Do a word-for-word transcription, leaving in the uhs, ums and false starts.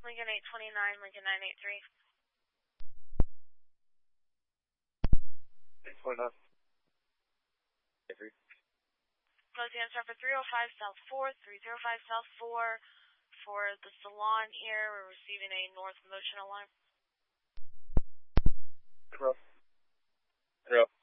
Lincoln eight twenty-nine, Lincoln nine eight three. eight twenty-nine. eight three. Closing answer for three oh five South four, three oh five South four. For the salon here, we're receiving a north motion alarm. Zero. Zero.